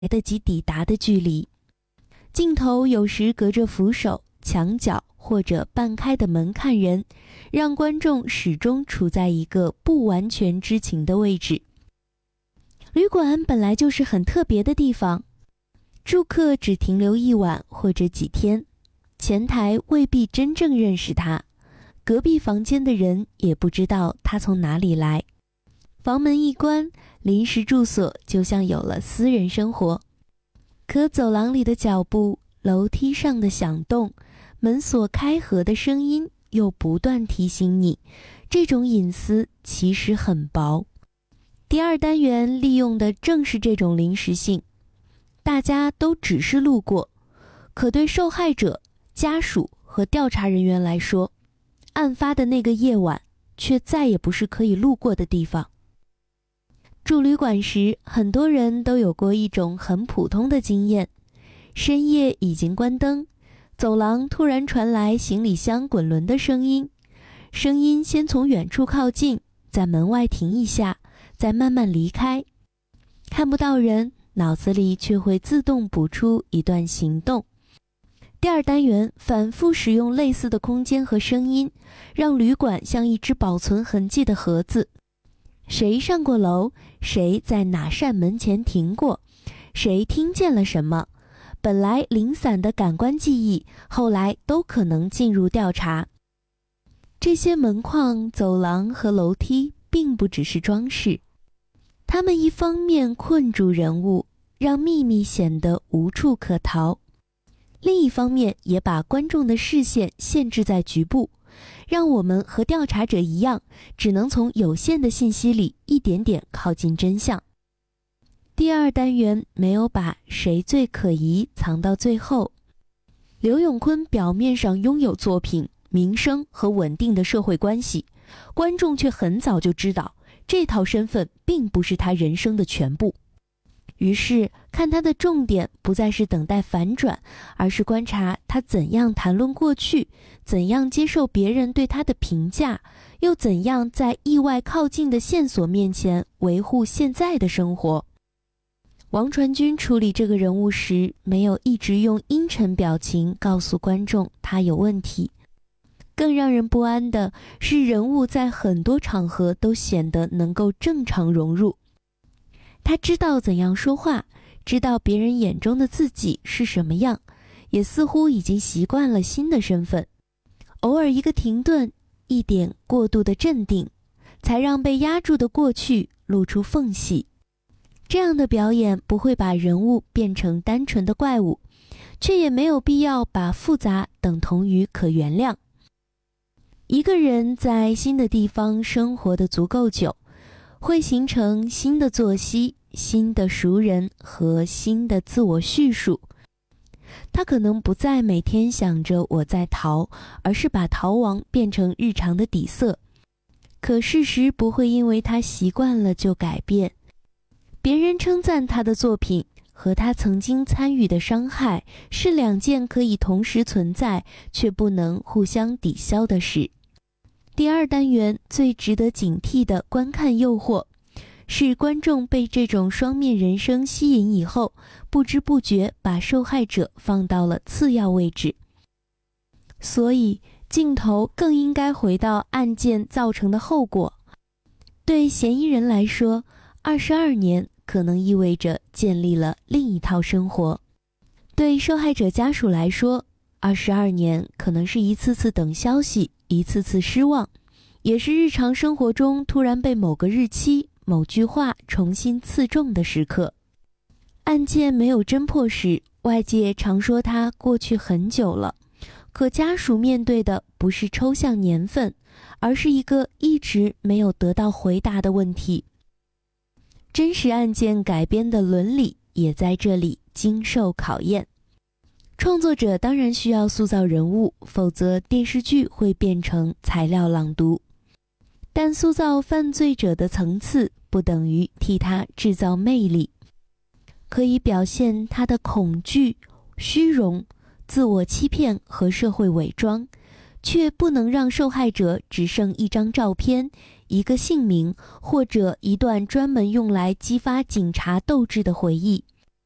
得及抵达的距离。镜头有时隔着扶手、墙角或者半开的门看人，让观众始终处在一个不完全知情的位置。旅馆本来就是很特别的地方，住客只停留1晚或者几天，前台未必真正认识他，隔壁房间的人也不知道他从哪里来。房门一关，临时住所就像有了私人生活。可走廊里的脚步，楼梯上的响动，门锁开合的声音，又不断提醒你，这种隐私其实很薄。第2单元利用的正是这种临时性，大家都只是路过，可对受害者、家属和调查人员来说，案发的那个夜晚却再也不是可以路过的地方。住旅馆时，很多人都有过一种很普通的经验：深夜已经关灯，走廊突然传来行李箱滚轮的声音，声音先从远处靠近，在门外停一下，再慢慢离开。看不到人，脑子里却会自动补出一段行动。第2单元反复使用类似的空间和声音，让旅馆像一只保存痕迹的盒子。谁上过楼，谁在哪扇门前停过，谁听见了什么，本来零散的感官记忆，后来都可能进入调查。这些门框、走廊和楼梯并不只是装饰，它们一方面困住人物，让秘密显得无处可逃，另一方面也把观众的视线限制在局部，让我们和调查者一样，只能从有限的信息里一点点靠近真相。第2单元没有把谁最可疑藏到最后。刘永坤表面上拥有作品、名声和稳定的社会关系，观众却很早就知道，这套身份并不是他人生的全部。于是看他的重点不再是等待反转，而是观察他怎样谈论过去，怎样接受别人对他的评价，又怎样在意外靠近的线索面前维护现在的生活。王传君处理这个人物时，没有一直用阴沉表情告诉观众他有问题。更让人不安的是，人物在很多场合都显得能够正常融入。他知道怎样说话，知道别人眼中的自己是什么样，也似乎已经习惯了新的身份。偶尔一个停顿，一点过度的镇定，才让被压住的过去露出缝隙。这样的表演不会把人物变成单纯的怪物，却也没有必要把复杂等同于可原谅。一个人在新的地方生活得足够久，会形成新的作息、新的熟人和新的自我叙述。他可能不再每天想着我在逃，而是把逃亡变成日常的底色。可事实不会因为他习惯了就改变。别人称赞他的作品和他曾经参与的伤害是2件可以同时存在却不能互相抵消的事。第2单元最值得警惕的观看诱惑，是观众被这种双面人生吸引以后，不知不觉把受害者放到了次要位置。所以镜头更应该回到案件造成的后果。对嫌疑人来说，22年可能意味着建立了另一套生活；对受害者家属来说，22年可能是一次次等消息，一次次失望，也是日常生活中突然被某个日期、某句话重新刺中的时刻。案件没有侦破时，外界常说它过去很久了，可家属面对的不是抽象年份，而是一个一直没有得到回答的问题。真实案件改编的伦理也在这里经受考验。创作者当然需要塑造人物，否则电视剧会变成材料朗读。但塑造犯罪者的层次不等于替他制造魅力，可以表现他的恐惧、虚荣、自我欺骗和社会伪装，却不能让受害者只剩一张照片、一个姓名或者一段专门用来激发警察斗志的回忆。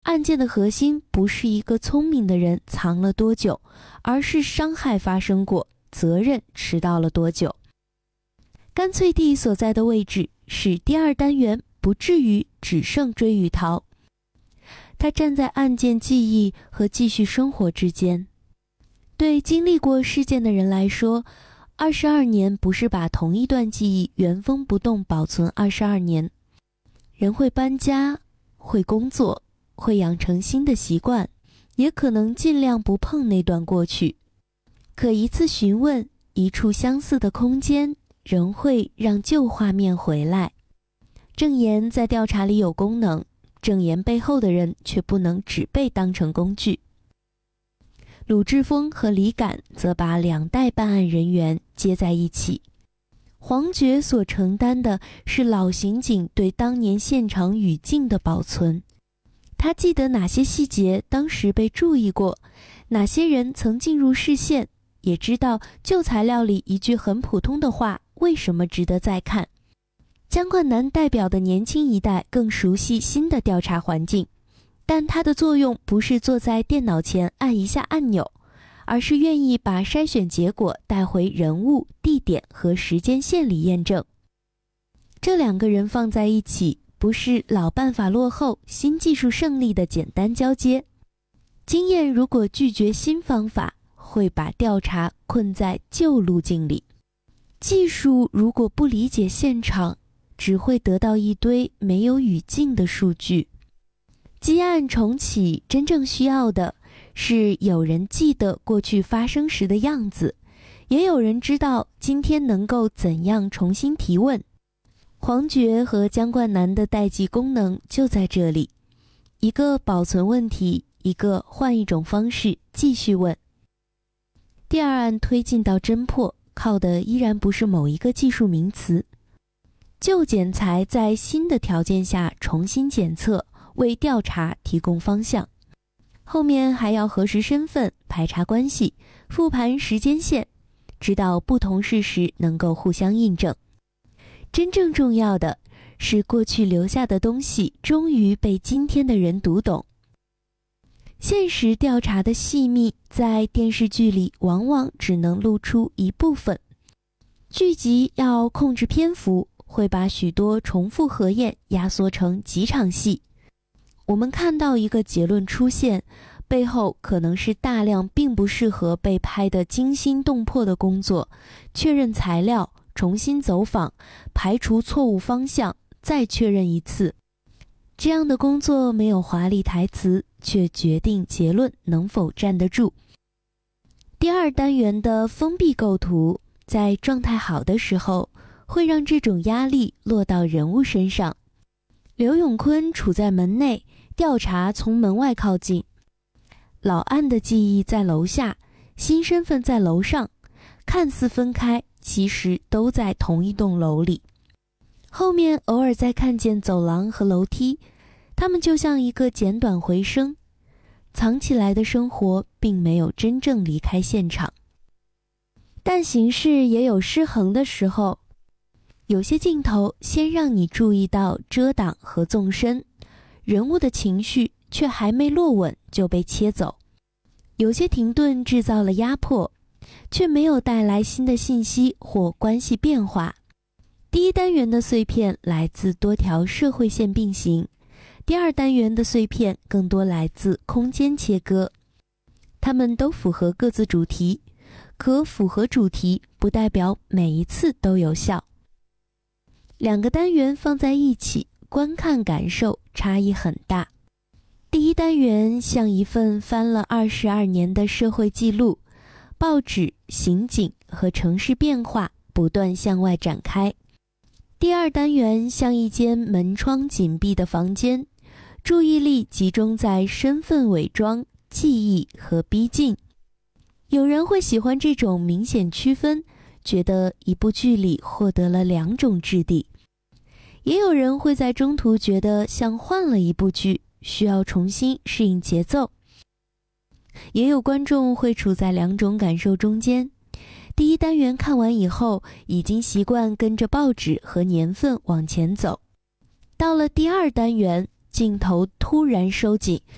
案件的核心不是一个聪明的人藏了多久，而是伤害发生过，责任迟到了多久。干脆地所在的位置使第二单元不至于只剩追与逃。他站在案件记忆和继续生活之间。对经历过事件的人来说，22年不是把同一段记忆原封不动保存22年。人会搬家，会工作，会养成新的习惯，也可能尽量不碰那段过去。可一次询问，一处相似的空间，仍会让旧画面回来。证言在调查里有功能，证言背后的人却不能只被当成工具。鲁智峰和李敢则把两代办案人员接在一起。黄觉所承担的是老刑警对当年现场语境的保存。他记得哪些细节当时被注意过，哪些人曾进入视线，也知道旧材料里一句很普通的话为什么值得再看。姜冠南代表的年轻一代更熟悉新的调查环境，但他的作用不是坐在电脑前按一下按钮，而是愿意把筛选结果带回人物、地点和时间线里验证。这两个人放在一起，不是老办法落后，新技术胜利的简单交接。经验如果拒绝新方法，会把调查困在旧路径里。技术如果不理解现场，只会得到一堆没有语境的数据。积案重启真正需要的是有人记得过去发生时的样子，也有人知道今天能够怎样重新提问。黄觉和姜冠南的代际功能就在这里，一个保存问题，一个换一种方式继续问。第二案推进到侦破，靠的依然不是某一个技术名词。旧检材在新的条件下重新检测，为调查提供方向。后面还要核实身份，排查关系，复盘时间线，直到不同事实能够互相印证。真正重要的是过去留下的东西终于被今天的人读懂。现实调查的细密在电视剧里往往只能露出一部分，剧集要控制篇幅，会把许多重复核验压缩成几场戏。我们看到一个结论出现，背后可能是大量并不适合被拍得惊心动魄的工作，确认材料，重新走访，排除错误方向，再确认一次。这样的工作没有华丽台词，却决定结论能否站得住。第二单元的封闭构图，在状态好的时候，会让这种压力落到人物身上。刘永坤处在门内，调查从门外靠近。老案的记忆在楼下，新身份在楼上，看似分开，其实都在同一栋楼里。后面偶尔再看见走廊和楼梯，他们就像一个简短回声，藏起来的生活并没有真正离开现场。但形势也有失衡的时候，有些镜头先让你注意到遮挡和纵深，人物的情绪却还没落稳就被切走。有些停顿制造了压迫，却没有带来新的信息或关系变化。第一单元的碎片来自多条社会线并行，第二单元的碎片更多来自空间切割。它们都符合各自主题，可符合主题不代表每一次都有效。两个单元放在一起，观看感受差异很大。第一单元像一份翻了22年的社会记录，报纸、刑警和城市变化不断向外展开。第二单元像一间门窗紧闭的房间，注意力集中在身份伪装、记忆和逼近。有人会喜欢这种明显区分，觉得一部剧里获得了两种质地。也有人会在中途觉得像换了一部剧，需要重新适应节奏。也有观众会处在两种感受中间。第一单元看完以后，已经习惯跟着报纸和年份往前走。到了第二单元，镜头突然收紧，